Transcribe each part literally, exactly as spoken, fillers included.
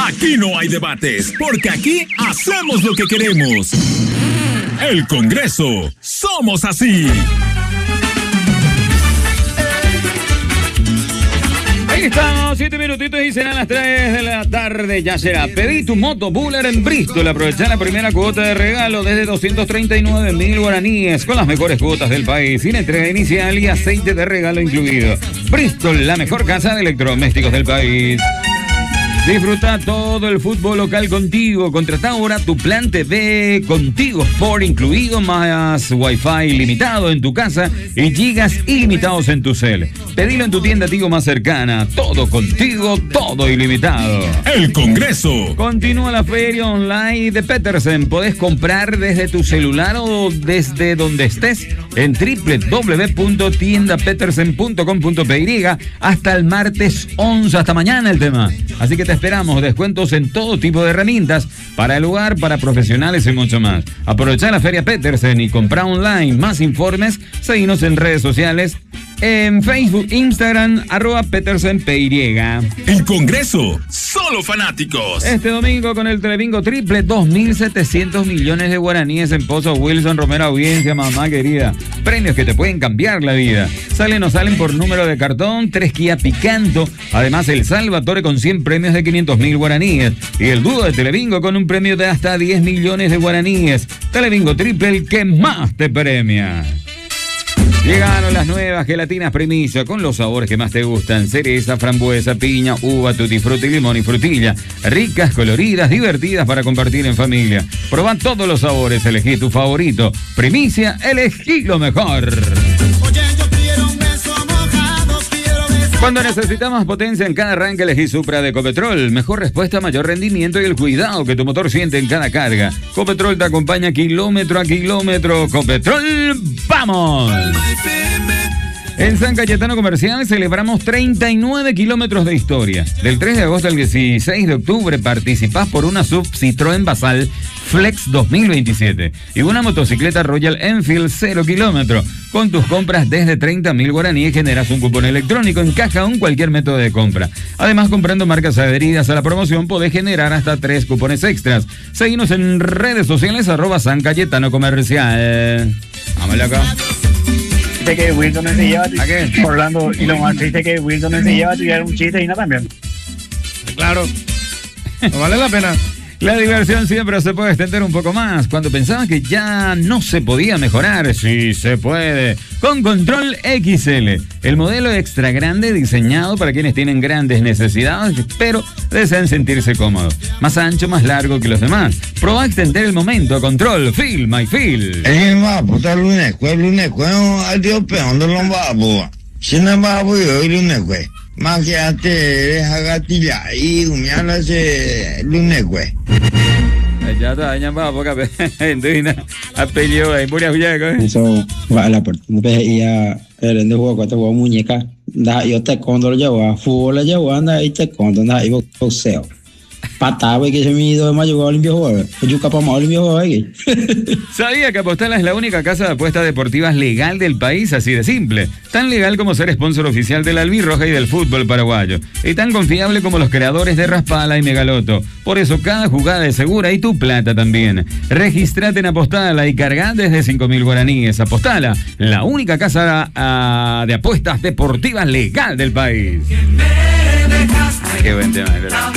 Aquí no hay debates, porque aquí hacemos lo que queremos. El Congreso, somos así. Ahí estamos, siete minutitos y serán las tres de la tarde. Ya será. Pedí tu moto Buller en Bristol. Aprovecha la primera cuota de regalo desde doscientos treinta y nueve mil guaraníes con las mejores cuotas del país, sin entrega inicial y aceite de regalo incluido. Bristol, la mejor casa de electrodomésticos del país. Disfruta todo el fútbol local contigo. Contrata ahora tu plan T V Contigo Sport incluido, más Wi-Fi ilimitado en tu casa y gigas ilimitados en tu cel. Pedilo en tu tienda Tigo más cercana. Todo contigo, todo ilimitado. El Congreso. Continúa la feria online de Petersen. Podés comprar desde tu celular o desde donde estés en doble u doble u doble u punto tienda petersen punto com punto p y hasta el martes once. Hasta mañana el tema. Así que te esperamos, descuentos en todo tipo de herramientas para el hogar, para profesionales y mucho más. Aprovecha la Feria Petersen y compra online. Más informes, seguinos en redes sociales, en Facebook, Instagram, arroba Petersen P Y. El Congreso, solo fanáticos. Este domingo con el Telebingo Triple, dos mil setecientos millones de guaraníes en Pozo Wilson Romero Audiencia, mamá querida. Premios que te pueden cambiar la vida. Salen o salen por número de cartón, tres Kia Picanto, además el Salvatore con cien premios de quinientos mil guaraníes y el dúo de Telebingo con un premio de hasta diez millones de guaraníes. Telebingo Triple, el que más te premia. Llegaron las nuevas gelatinas Primicia con los sabores que más te gustan: cereza, frambuesa, piña, uva, tutti frutti, limón y frutilla. Ricas, coloridas, divertidas para compartir en familia. Probá todos los sabores, elegí tu favorito. Primicia, elegí lo mejor. Cuando necesitamos potencia en cada arranque, elegí Supra de Copetrol. Mejor respuesta, mayor rendimiento y el cuidado que tu motor siente en cada carga. Copetrol te acompaña kilómetro a kilómetro. Copetrol, ¡vamos! En San Cayetano Comercial celebramos treinta y nueve kilómetros de historia. Del tres de agosto al dieciséis de octubre participás por una sub Citroën Basal Flex dos mil veintisiete y una motocicleta Royal Enfield cero kilómetros. Con tus compras desde treinta mil guaraníes generas un cupón electrónico en caja o en cualquier método de compra. Además, comprando marcas adheridas a la promoción podés generar hasta tres cupones extras. Seguinos en redes sociales arroba San Cayetano Comercial. Vámonos acá. Dice que Wilson no se lleva ¿A qué? Orlando, y lo más triste que Wilson no se lleva a tirar un chiste y no también. Claro, no vale la pena. La diversión siempre se puede extender un poco más. Cuando pensabas que ya no se podía mejorar, sí se puede. Con Control X L, el modelo extra grande diseñado para quienes tienen grandes necesidades, pero desean sentirse cómodos. Más ancho, más largo que los demás. Proba a extender el momento. Control, feel my feel. Es más, puta lunes, pues lunes, pues adiós, peón de los babos. Si no babo yo, lunes, pues. Más que antes, gatilla y dumiala ese lunes, pues. Ya está, ya va, poca gente, apellido ahí, pura huyaco. Eso va a la puerta. No ves, y a el de juego, cuando juego muñeca, da yo te cuando lo llevo a fútbol, lo llevo anda y te cuando anda y boxeo. Patá, güey, que se me ido de mayo a limpio juego. Yo capaz más limpio juego ahí. ¿Sabía que Apostala es la única casa de apuestas deportivas legal del país? Así de simple. Tan legal como ser sponsor oficial de la albirroja y del fútbol paraguayo. Y tan confiable como los creadores de Raspala y Megaloto. Por eso cada jugada es segura y tu plata también. Registrate en Apostala y carga desde cinco mil guaraníes. Apostala, la única casa uh, de apuestas deportivas legal del país. Ay, qué buen tema, ¿verdad?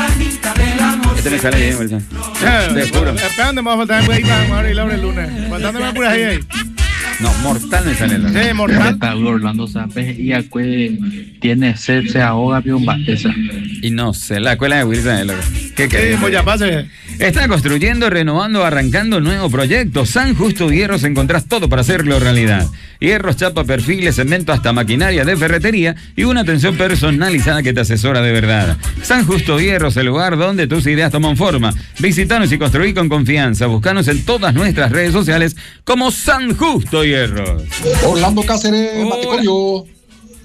Este me sale bien, Wilson. Te juro. Espérate, me va a faltar ahí para abrir el lunes. Faltándome apuras ahí, ahí. No, mortal me sale. Sí, mortal. Orlando Zapes y Acue tiene sed, se ahoga, pion bateza. Y no sé, la escuela de Wilson es lo que... ¿Qué pues ya pase? Está construyendo, renovando, arrancando nuevo proyecto. San Justo Hierros, encontrás todo para hacerlo realidad. Hierros, chapa, perfiles, cemento, hasta maquinaria de ferretería y una atención personalizada que te asesora de verdad. San Justo Hierros, el lugar donde tus ideas toman forma. Visítanos y construí con confianza. Búscanos en todas nuestras redes sociales como San Justo Hierros. Orlando Cáceres, Maticoyo.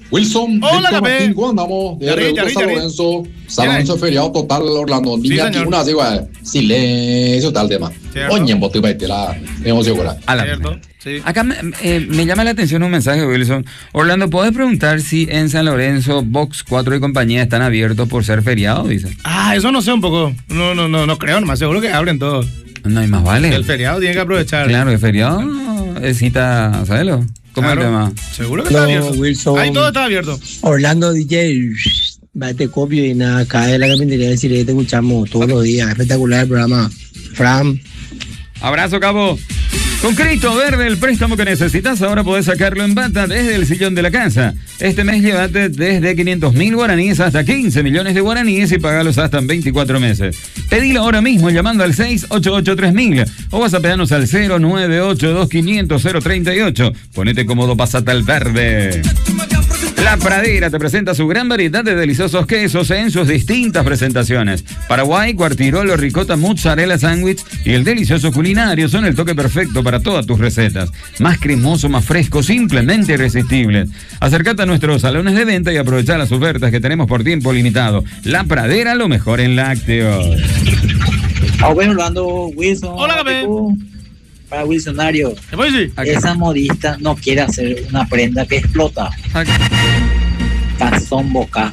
Wilson, Hola, Víctor Capé. Martín, ¿cómo andamos? De Yarri, Reducto Yarri, San Yarri. Lorenzo, San Lorenzo feriado total Orlando. Sí, Niña señor. aquí una así, güey. Silencio, tal tema. Cierto. Oye, en bote y la emoción, güey. A la- ¿Cierto? Sí. Acá me, eh, me llama la atención un mensaje, Wilson. Orlando, ¿podés preguntar si en San Lorenzo, Box cuatro y compañía están abiertos por ser feriado? Dice. Ah, eso no sé un poco. No, no, no, no creo, nomás seguro que abren todos. No hay más vale. El feriado tiene que aprovechar. Claro, el feriado es cita, ¿sabes? ¿Cómo Claro. es el tema? Seguro que está No, abierto. Wilson. Ahí todo está abierto. Orlando D J, bate copio y nada, cae de la carpintería del Sirete, te escuchamos todos los días. Espectacular el programa. Fran. Abrazo, cabo. Con Crédito Verde, el préstamo que necesitas, ahora podés sacarlo en bata desde el sillón de la casa. Este mes llévate desde quinientos mil guaraníes hasta quince millones de guaraníes y pagalos hasta en veinticuatro meses. Pedilo ahora mismo llamando al seis ocho ocho tres mil o vas a pedirnos al cero nueve ocho dos quinientos cero treinta y ocho. Ponete cómodo, pasate al verde. La Pradera te presenta su gran variedad de deliciosos quesos en sus distintas presentaciones. Paraguay, Cuartirolo, Ricota, Mozzarella Sandwich y el delicioso culinario son el toque perfecto para todas tus recetas. Más cremoso, más fresco, simplemente irresistible. Acércate a nuestros salones de venta y aprovecha las ofertas que tenemos por tiempo limitado. La Pradera, lo mejor en lácteos. Ah, bueno, Orlando Wilson. Hola, Capé. Para Wilsonario, ¿Qué puede decir? Acá. esa modista no quiere hacer una prenda que explota. Calzón boca.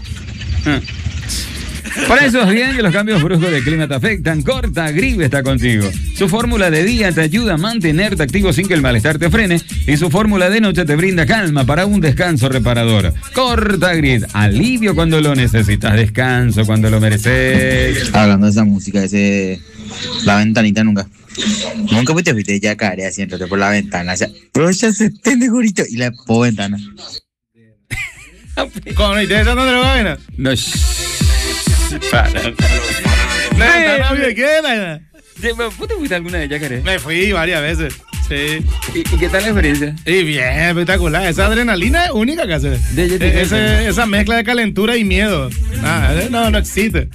Por eso es bien que los cambios bruscos de clima te afectan. Corta Gripe está contigo. Su fórmula de día te ayuda a mantenerte activo sin que el malestar te frene. Y su fórmula de noche te brinda calma para un descanso reparador. Corta Grid, alivio cuando lo necesitas, descanso cuando lo mereces. Hablando de esa música, ese. La ventanita nunca. Nunca fuiste, fuiste ya caeré así, entonces por la ventana. O sea, pero ya se entiende, gorito. Y la po ventana. ¿Cómo no? ¿Y te esa no te lo vaina? No, shh, para. ¿No está qué? Nada. ¿Vos te fuiste alguna de Yacaré? Me fui varias veces. Sí. ¿Y, y qué tal la experiencia? Y bien, espectacular. Esa adrenalina es única que hace. De- de- de- E- ese- esa mezcla de calentura y miedo. Ah, no, no existe.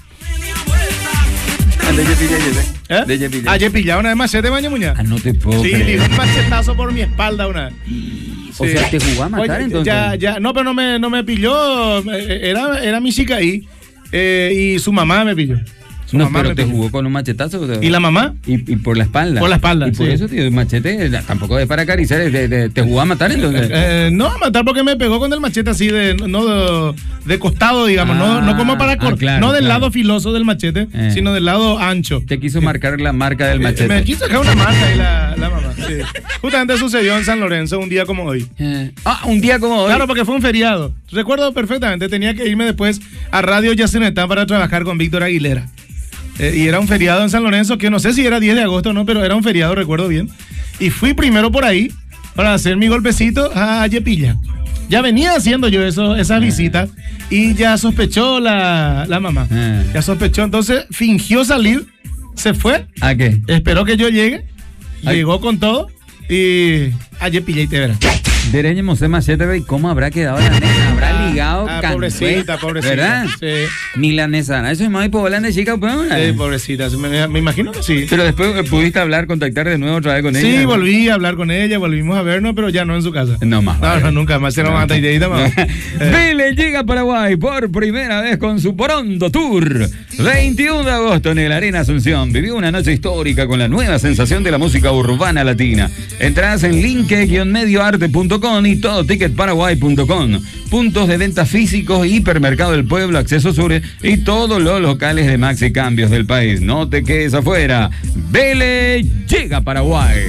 Ah, de Yepi, de Yepi. ¿Eh? De Yepi, de Ah, Yepi. yo pillado una vez machete, baño muña. Ah, no te puedo Sí, creer. le di un machetazo por mi espalda una vez. O Sí. sea, te jugó a matar Oye, entonces. Ya, ya, no, pero no me, no me pilló. eh, Era, era mi chica ahí. eh, y su mamá me pilló. Su No, mamá pero me te pilló. jugó con un machetazo. o sea, ¿Y la mamá? Y, y por la espalda. Por la espalda, Y por sí. eso, tío, el machete eh, tampoco es para acariciar, es de- de- te jugó a matar entonces. Eh, no a matar porque me pegó con el machete así de no de, de costado, digamos, no, no como para Ah, cortar, claro, no del claro. lado filoso del machete, Eh. sino del lado ancho. Te quiso marcar la marca del machete. Me quiso dejar una marca ahí la, la mamá. Sí. Justamente sucedió en San Lorenzo un día como hoy. Eh, Ah, un día como hoy. Claro, porque fue un feriado. Recuerdo perfectamente, tenía que irme después a Radio Yacinetá para trabajar con Víctor Aguilera. Eh, y era un feriado en San Lorenzo, que no sé si era diez de agosto o no, pero era un feriado, recuerdo bien. Y fui primero por ahí para hacer mi golpecito a Yepilla. Ya venía haciendo yo eso, esas visitas y ya sospechó la, la mamá. Eh. Ya sospechó, entonces fingió salir, se fue, ¿A qué? esperó que yo llegue, Ay. llegó con todo y a Yepilla y te verás. Dereño Mosé Machete, ve cómo habrá quedado la nena. Habrá ligado Ah, cantué, pobrecita, pobrecita. ¿verdad? Sí. Milanesana. Eso es más hipovolante, chica, pues. Sí, pobrecita, me, me imagino que sí. Pero después eh, pudiste hablar, contactar de nuevo otra vez con ella. Sí, ¿no? volví a hablar con ella, volvimos a vernos, pero ya no en su casa. No más. No, vale. no, nunca más. Se nos mata ideita, mamá. Vélez llega a Paraguay por primera vez con su Porondo Tour. veintiuno de agosto en el Arena Asunción. Vivió una noche histórica con la nueva sensación de la música urbana latina. Entradas en linke guion medio arte punto com y todo ticket paraguay punto com. Puntos de venta físicos, hipermercado del pueblo, acceso sur y todos los locales de Maxi Cambios del país. No te quedes afuera. Vélez llega a Paraguay.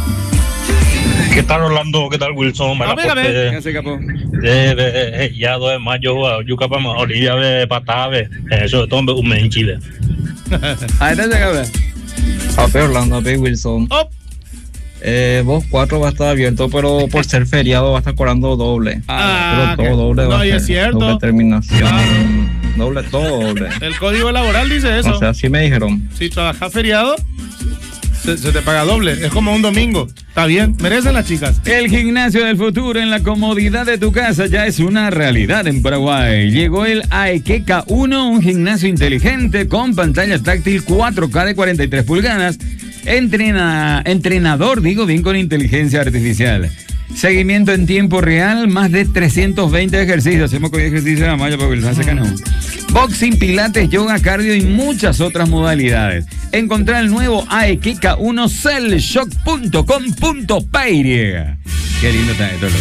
¿Qué tal, Orlando? ¿Qué tal, Wilson? A ver, a ver. ¿Qué hace, capo? De, de, ya dos de mayo, yuca para orilla de patave. Eso es todo un mes en Chile. Ahí está, cabrón. Ape Orlando, Ape Wilson. Oh, Eh, vos cuatro va a estar abierto, pero por ser feriado va a estar cobrando doble. ah, pero todo doble no, va a y ser. es cierto. Doble terminación. Claro. Doble, todo doble. El código laboral dice eso. O sea, así me dijeron. Si trabajas feriado, se, se te paga doble. Es como un domingo. Está bien, merecen las chicas. El gimnasio del futuro en la comodidad de tu casa ya es una realidad en Paraguay. Llegó el Aequeca uno, un gimnasio inteligente con pantalla táctil cuatro K de cuarenta y tres pulgadas. Entrena, entrenador, digo bien, con inteligencia artificial. Seguimiento en tiempo real, más de trescientos veinte ejercicios. Hacemos con ejercicios de la malla porque les hace canón. Boxing, pilates, yoga, cardio y muchas otras modalidades. Encontrá el nuevo A E K K uno cellshock punto com punto p y. Qué lindo está esto, loco.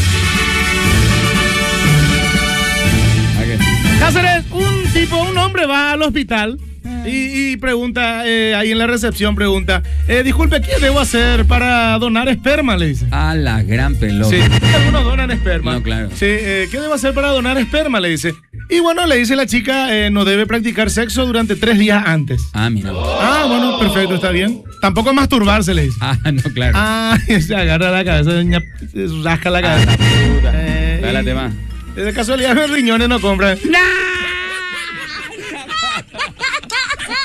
Cáceres, un tipo, un hombre va al hospital y, y pregunta, eh, ahí en la recepción pregunta, eh, disculpe, ¿qué debo hacer para donar esperma? Le dice. A la gran pelota. Sí, algunos donan esperma. No, claro. Sí, eh, ¿qué debo hacer para donar esperma? Le dice. Y bueno, le dice la chica, eh, no debe practicar sexo durante tres días antes. Ah, mira. Ah, bueno, perfecto, está bien. Tampoco masturbarse, le dice. Ah, no, claro. Ah, se agarra la cabeza, se rasca la cabeza. Ah, la puta. Eh, Dale, más. De casualidad los riñones no compran. ¡No!